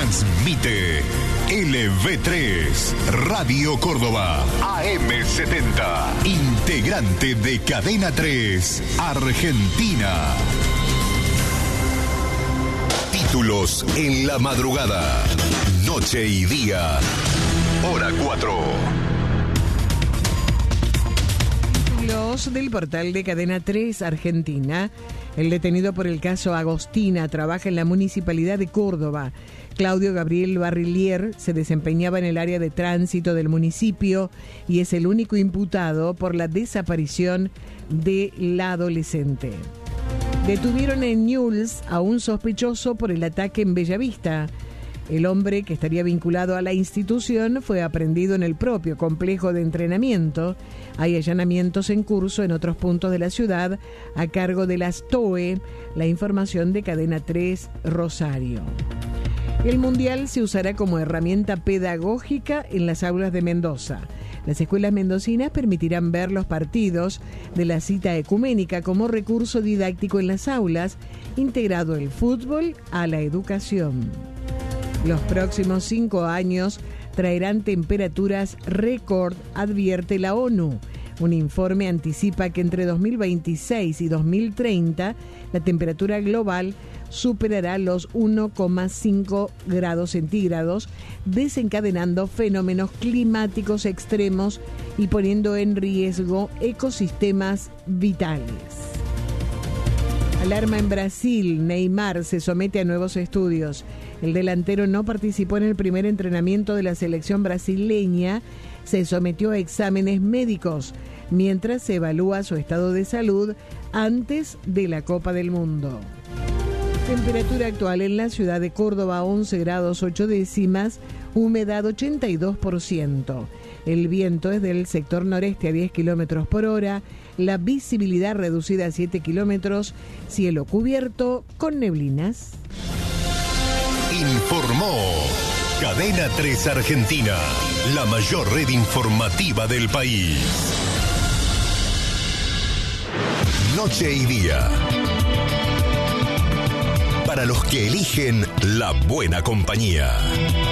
Transmite LV3, Radio Córdoba, AM70, integrante de Cadena 3, Argentina. Títulos en la madrugada, noche y día, hora 4. Títulos del portal de Cadena 3, Argentina. El detenido por el caso Agostina trabaja en la Municipalidad de Córdoba. Claudio Gabriel Barrillier se desempeñaba en el área de tránsito del municipio y es el único imputado por la desaparición de la adolescente. Detuvieron en Newell's a un sospechoso por el ataque en Bellavista. El hombre, que estaría vinculado a la institución, fue aprehendido en el propio complejo de entrenamiento. Hay allanamientos en curso en otros puntos de la ciudad a cargo de las TOE, la información de Cadena 3 Rosario. El Mundial se usará como herramienta pedagógica en las aulas de Mendoza. Las escuelas mendocinas permitirán ver los partidos de la cita ecuménica como recurso didáctico en las aulas, integrado el fútbol a la educación. Los próximos 5 años traerán temperaturas récord, advierte la ONU. Un informe anticipa que entre 2026 y 2030 la temperatura global superará los 1,5 grados centígrados, desencadenando fenómenos climáticos extremos y poniendo en riesgo ecosistemas vitales. Alarma en Brasil, Neymar se somete a nuevos estudios. El delantero no participó en el primer entrenamiento de la selección brasileña, se sometió a exámenes médicos, mientras se evalúa su estado de salud antes de la Copa del Mundo. Temperatura actual en la ciudad de Córdoba, 11 grados 8 décimas, humedad 82%. El viento es del sector noreste a 10 kilómetros por hora, la visibilidad reducida a 7 kilómetros, cielo cubierto con neblinas. Informó Cadena 3 Argentina, la mayor red informativa del país. Noche y día. Para los que eligen la buena compañía.